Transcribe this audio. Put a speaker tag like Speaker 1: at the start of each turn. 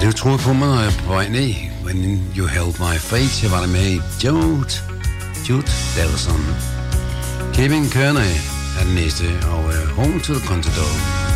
Speaker 1: du troede på mig, når jeg er på vej ned. When you held my fate, så var det med i Jude Dawson. Kevin Kearney er den næste, og Home to the Contador.